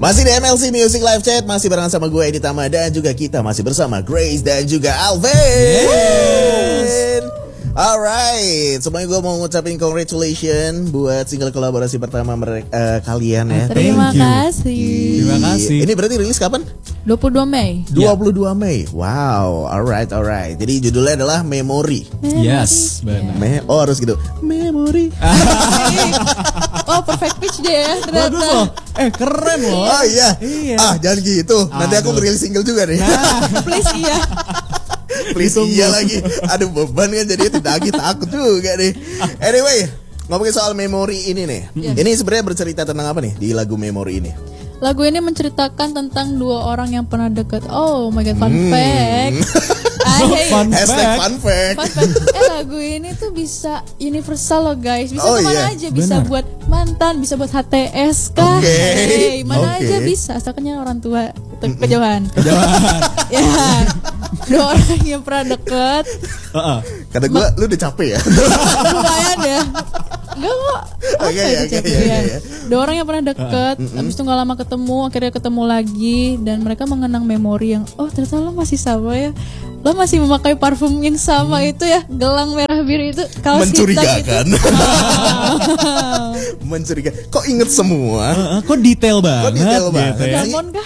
Masih di MLC Music Live Chat, masih bareng sama gue Edi Tama dan juga kita masih bersama Grace dan juga Alvin. Yes. Alright, semuanya gue mau ngucapin congratulations buat single kolaborasi pertama kalian ya. Terima kasih. Terima kasih. Ini berarti rilis kapan? 22 Mei. 22 Mei. Wow, alright. Jadi judulnya adalah Memory. Yes, benar. Oh harus gitu. Memory. Oh perfect pitch deh ya ternyata. Bagus loh. Keren loh. Oh iya. Jangan gitu. Nanti aku ngerilis single juga nih. Please iya. Please iya lagi. Aduh beban kan jadi takut juga nih. Anyway, ngomongin soal Memory ini nih. Ini sebenarnya bercerita tentang apa nih di lagu Memory ini? Lagu ini menceritakan tentang dua orang yang pernah dekat. Oh my god, fun fact. Fun fact. Lagu ini tuh bisa universal loh guys. Bisa kemana aja. Bisa buat mantan, bisa buat HTS kah. Mana aja bisa. Asalkan orang tua kejauhan. Ya. Dua orang yang pernah deket. Kata gue, lu udah capek ya? Lumayan ya. Enggak kok. Dua orang yang pernah deket, habis itu gak lama ketemu, akhirnya ketemu lagi, dan mereka mengenang memori yang, oh ternyata lo masih sama ya, lo masih memakai parfum yang sama itu ya, gelang merah biru itu, kaos mencurigakan. hitam itu. Mencurigakan. Kok inget semua? Kok detail banget? Damon kah?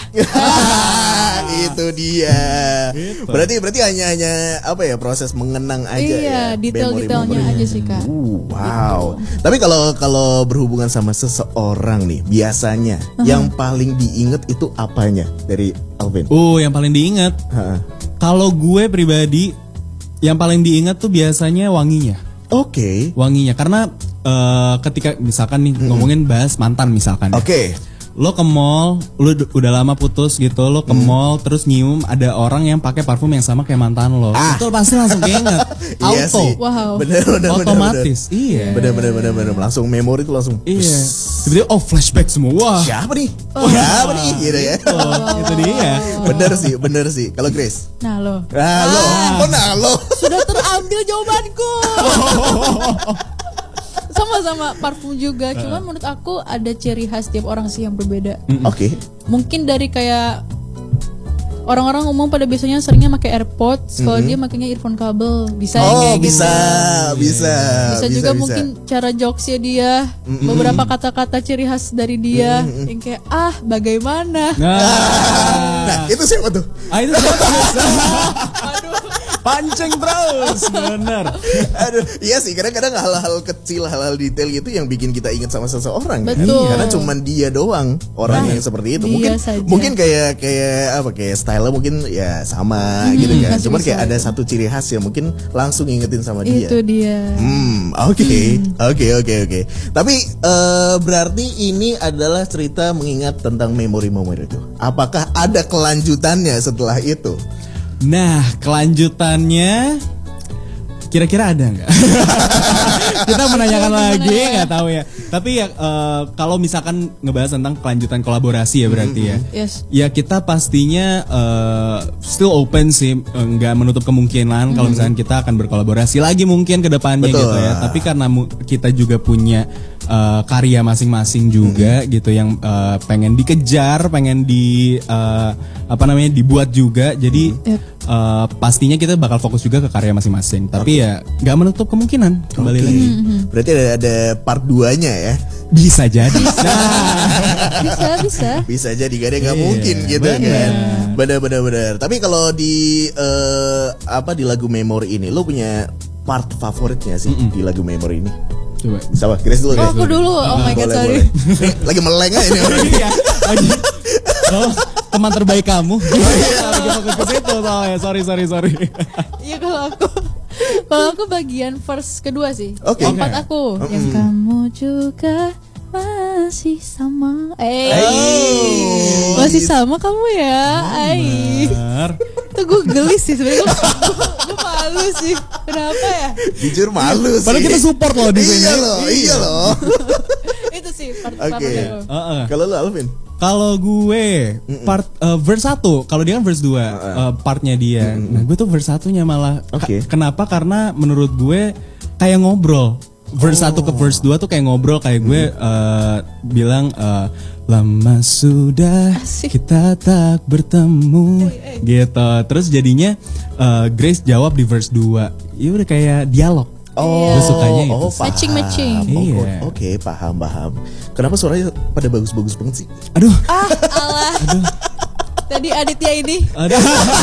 Itu dia. Gitu. Berarti hanya apa ya, proses mengenang aja. Iya, ya, detail-detailnya aja sih Kak. Wow. Gitu. Tapi kalau berhubungan sama seseorang nih, biasanya yang paling diinget itu apanya dari Alvin? Yang paling diinget. Kalau gue pribadi, yang paling diinget tuh biasanya wanginya. Oke. Wanginya, karena ketika misalkan nih ngomongin bahas mantan misalkan. Oke. Lo ke mall, lo udah lama putus gitu, lo ke mall terus nyium ada orang yang pakai parfum yang sama kayak mantan lo. Itu pasti langsung keinget. Iya sih. Wow. Bener. Otomatis. Iya. Bener. Langsung memori itu langsung. Iya. Tiba-tiba flashback semua. Wah. Siapa nih? Siapa nih? Gitu ya. Itu dia. Bener sih. Kalau Grace. Nalo. Nalo. Sudah terambil jawabanku. Sama parfum juga, cuman menurut aku ada ciri khas tiap orang sih yang berbeda. Oke. Mungkin dari kayak orang-orang umum pada biasanya seringnya pakai AirPods, kalau dia makanya earphone kabel, bisa kayak bisa, gitu. Bisa juga mungkin cara jokesnya dia, beberapa kata-kata ciri khas dari dia yang kayak bagaimana. Nah, itu siapa tuh? Itu siapa? Pancing terus, bener. Aduh, iya sih, kadang-kadang hal-hal kecil, hal-hal detail gitu yang bikin kita ingat sama seseorang. Betul. Karena cuman dia doang orang yang seperti itu. Mungkin kayak style mungkin ya sama gitu kan. Cuman kayak ada satu ciri khas yang mungkin langsung ingetin sama dia. Itu dia. Oke. Tapi berarti ini adalah cerita mengingat tentang memori-memori itu. Apakah ada kelanjutannya setelah itu? Nah, kelanjutannya kira-kira ada nggak? Kita menanyakan lagi, nggak tahu ya. Tapi ya kalau misalkan ngebahas tentang kelanjutan kolaborasi ya berarti ya. Yes. Ya kita pastinya still open sih, nggak menutup kemungkinan kalau misalkan kita akan berkolaborasi lagi mungkin ke depannya gitu ya. Tapi karena kita juga punya karya masing-masing juga gitu yang pengen dikejar, pengen dibuat juga. Jadi pastinya kita bakal fokus juga ke karya masing-masing. Tapi ya nggak menutup kemungkinan kembali lagi. Berarti ada part 2-nya ya. Bisa jadi. Bisa jadi, nggak mungkin gitu kan. Benar. Tapi kalau di di lagu Memory ini, lo punya part favoritnya sih di lagu Memory ini? Coba. Sama Grace dulu. Aku dulu. Oh my god, sorry. Lagi meleng aja ini orang. Lagi. Teman terbaik kamu. Lagi fokus ke situ soalnya. Sorry. Iya kalau aku bagian verse kedua sih. Yang part aku. Yang kamu juga masih sama. Masih sama kamu ya. Itu gue gelis sih sebenarnya. Gue malu sih. Kenapa ya? Jujur malu sih. Padahal kita support loh di sini. Iya loh. Itu sih part aku. Kalau lu Alvin? Kalau gue part verse 1, kalau dia kan verse 2 partnya dia. Nah, gue tuh verse 1-nya malah. Kenapa? Karena menurut gue kayak ngobrol. verse 1 ke verse 2 tuh kayak ngobrol kayak gue bilang lama sudah kita tak bertemu gitu. Terus jadinya Grace jawab di verse 2. Ya udah kayak dialog. Gue sukanya itu. Matching. Oke, paham. Kenapa suaranya pada bagus-bagus banget sih? Aduh. Alah. Tadi Aditya ini. Aduh.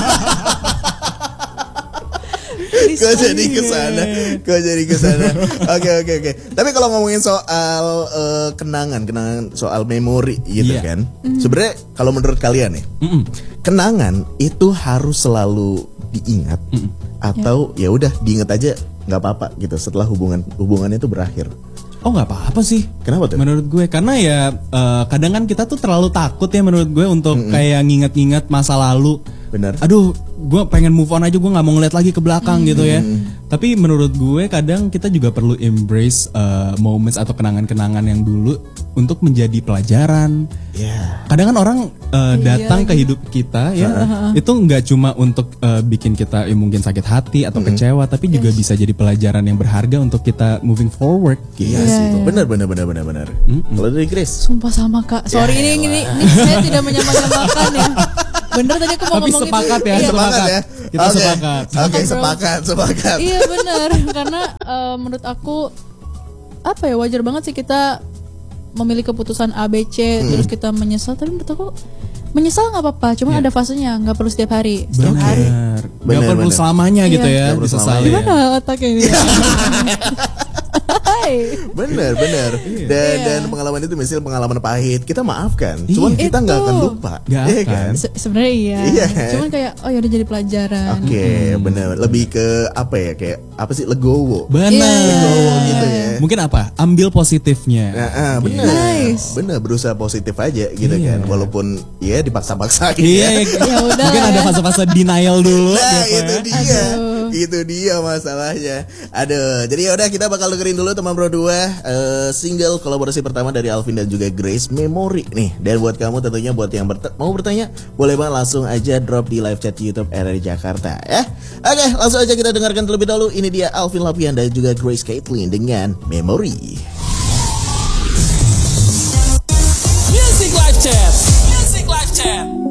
Kok jadi kesana. Oke. Tapi kalau ngomongin soal kenangan soal memori gitu kan. Sebenarnya kalau menurut kalian nih, kenangan itu harus selalu diingat atau ya udah diingat aja nggak apa-apa gitu setelah hubungannya itu berakhir. Oh nggak apa-apa sih. Kenapa tuh? Menurut gue karena ya kadang kan kita tuh terlalu takut ya menurut gue untuk kayak nginget-nginget masa lalu. Benar. Aduh, gue pengen move on aja, gue nggak mau ngeliat lagi ke belakang gitu ya. Tapi menurut gue kadang kita juga perlu embrace moments atau kenangan-kenangan yang dulu untuk menjadi pelajaran. Kadang kan orang datang ke hidup kita ya, itu nggak cuma untuk bikin kita mungkin sakit hati atau kecewa, tapi juga bisa jadi pelajaran yang berharga untuk kita moving forward. Iya sih, benar. Kalau dari Grace? Sumpah sama Kak. Sorry ini saya tidak menyamakan ya. Bener tadi aku mau tapi ngomong sepakat itu. Ya, sepakat ya. Kita sepakat. Oke, sepakat. Iya benar, karena menurut aku apa ya wajar banget sih kita memilih keputusan ABC terus kita menyesal, tapi menurut aku menyesal nggak apa-apa, cuma ada fasenya, nggak perlu setiap hari. Setiap hari. Nggak perlu selamanya gitu ya. Disesali. Gimana otaknya ini? Bener. Dan pengalaman itu misalnya pengalaman pahit, kita maafkan. Cuman kita nggak akan lupa. Iya kan? Sebenarnya iya. Cuman kayak ya udah jadi pelajaran. Oke, bener. Lebih ke apa ya? Kayak apa sih, legowo. Bener. Legowo gitu ya. Mungkin apa? Ambil positifnya. Bener. Nice. Bener, berusaha positif aja gitu kan. Walaupun ya dipaksa-paksain. Iya. Mungkin ada fase-fase denial dulu. Nah, itu dia masalahnya. Aduh, jadi ya udah kita bakal dengerin dulu teman Bro 2 single kolaborasi pertama dari Alvin dan juga Grace, Memory nih. Dan buat kamu tentunya buat yang mau bertanya, boleh banget langsung aja drop di live chat YouTube RRI Jakarta ya. Oke, langsung aja kita dengarkan terlebih dahulu. Ini dia Alvin Lapian dan juga Grace Caitlin dengan Memory. Music Live Chat.